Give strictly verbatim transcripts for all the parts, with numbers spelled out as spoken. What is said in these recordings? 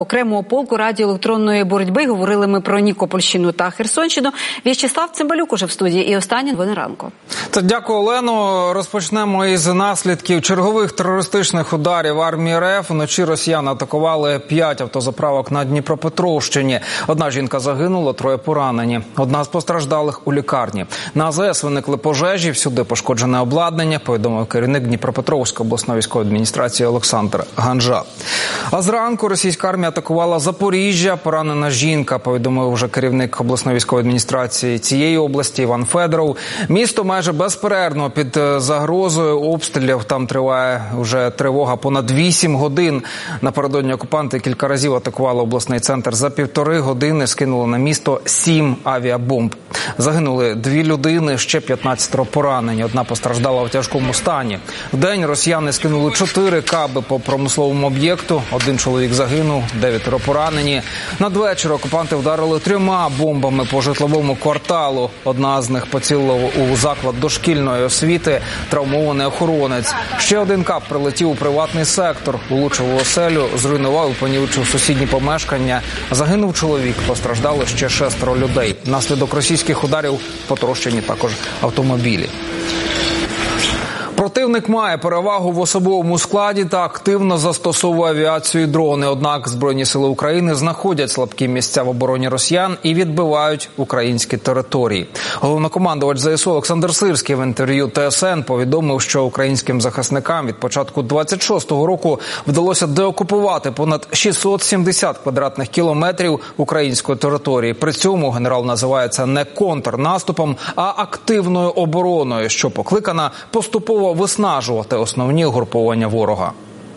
Окремого полку радіоелектронної боротьби говорили ми про Нікопольщину та Херсонщину. В'ячеслав Цимбалюк уже в студії. І останні новини ранку. Та дякую, Олено. Розпочнемо із наслідків чергових терористичних ударів армії РФ. Вночі росіяни атакували п'ять автозаправок на Дніпропетровщині. Одна жінка загинула, троє поранені. Одна з постраждалих у лікарні. На АЗС виникли пожежі, всюди пошкоджене обладнання, повідомив керівник Дніпропетровської обласної військової адміністрації Олександр Ганжа. А зранку російська армія атакувала Запоріжжя. Поранена жінка, повідомив вже керівник обласної військової адміністрації цієї області Іван Федоров. Місто майже безперервно під загрозою обстрілів. Там триває вже тривога понад вісім годин. Напередодні окупанти кілька разів атакували обласний центр. За півтори години скинули на місто сім авіабомб. Загинули дві людини, ще п'ятнадцять поранені. Одна постраждала в тяжкому стані. Вдень росіяни скинули чотири каби по промисловому об'єкту. Один чоловік загинув, дев'ятеро поранені. Надвечір окупанти вдарили трьома бомбами по житловому кварталу. Одна з них поцілила у заклад дошкільної освіти, травмований охоронець. Ще один кап прилетів у приватний сектор, влучив у оселю, зруйнував і понівечив сусідні помешкання. Загинув чоловік, постраждали ще шестеро людей. Внаслідок російських ударів потрощені також автомобілі. Противник має перевагу в особовому складі та активно застосовує авіацію і дрони. Однак Збройні сили України знаходять слабкі місця в обороні росіян і відбивають українські території. Головнокомандувач ЗСУ Олександр Сирський в інтерв'ю ТСН повідомив, що українським захисникам від початку двадцять шостого року вдалося деокупувати понад шістсот сімдесят квадратних кілометрів української території. При цьому генерал називає це не контрнаступом, а активною обороною, що покликана поступово виснажувати основні угруповання ворога.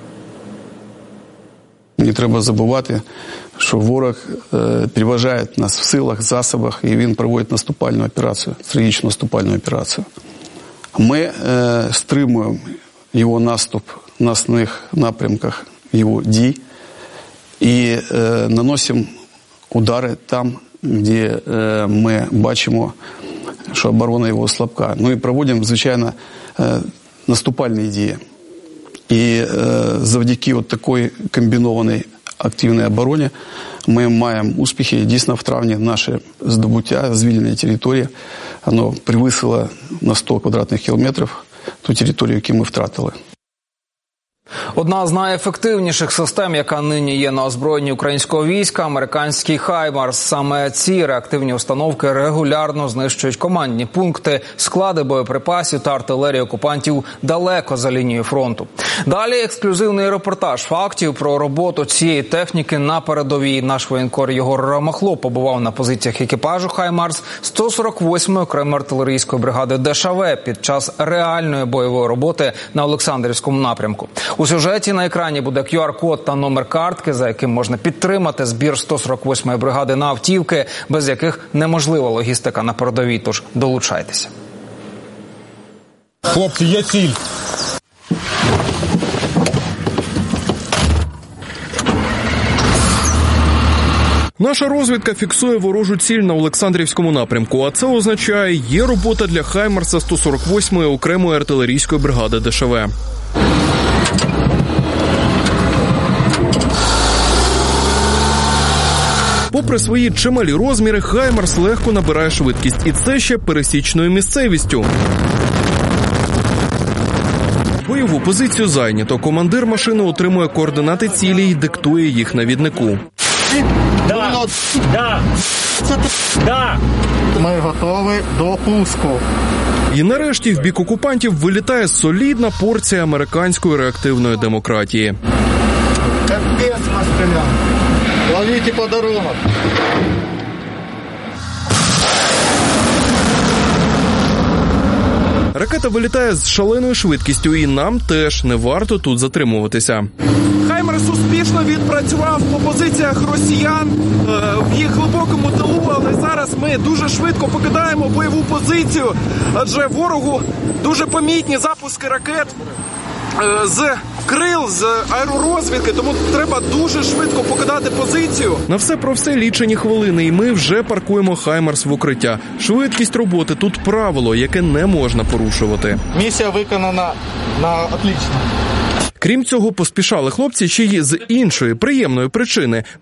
Не треба забувати, що ворог е, переважає нас в силах, засобах, і він проводить наступальну операцію, стратегічну наступальну операцію. Ми е, стримуємо його наступ на основних напрямках його дій і е, наносимо удари там, де е, ми бачимо, що оборона його слабка. Ну і проводимо, звичайно, е, наступальні дії. І е, завдяки от такої комбінованій активній обороні ми маємо успіхи. І дійсно в травні наше здобуття, звільнення території, воно перевисило на сто квадратних кілометрів ту територію, яку ми втратили. Одна з найефективніших систем, яка нині є на озброєнні українського війська – американський «Хаймарс». Саме ці реактивні установки регулярно знищують командні пункти, склади боєприпасів та артилерії окупантів далеко за лінією фронту. Далі ексклюзивний репортаж фактів про роботу цієї техніки на передовій. Наш воєнкор Єгор Ромахло побував на позиціях екіпажу «Хаймарс» сто сорок восьмої окремої артилерійської бригади ДШВ під час реальної бойової роботи на Олександрівському напрямку. У сюжеті на екрані буде ку ар код та номер картки, за яким можна підтримати збір сто сорок восьмої бригади на автівки, без яких неможлива логістика на передовій, тож долучайтеся. Хлопці, є ціль! Наша розвідка фіксує ворожу ціль на Олександрівському напрямку, а це означає, є робота для «Хаймарса» сто сорок восьмої окремої артилерійської бригади ДШВ. Попри свої чималі розміри, «Хаймарс» легко набирає швидкість, і це ще пересічною місцевістю. Бойову позицію зайнято. Командир машини отримує координати цілі і диктує їх навіднику. Да. Да. Да. Ми готові до пуску. І нарешті в бік окупантів вилітає солідна порція американської реактивної демократії. Капець постріляв. Ловіть подарунок. Ракета вилітає з шаленою швидкістю, і нам теж не варто тут затримуватися. «Хаймарс» успішно відпрацював по позиціях росіян в їх глибокому тилу, але зараз ми дуже швидко покидаємо бойову позицію, адже ворогу дуже помітні запуски ракет з крил, з аеророзвідки, тому треба дуже швидко покидати позицію. На все про все лічені хвилини, і ми вже паркуємо «Хаймарс» в укриття. Швидкість роботи тут правило, яке не можна порушувати. Місія виконана на отлично. Крім цього, поспішали хлопці ще й з іншої приємної причини.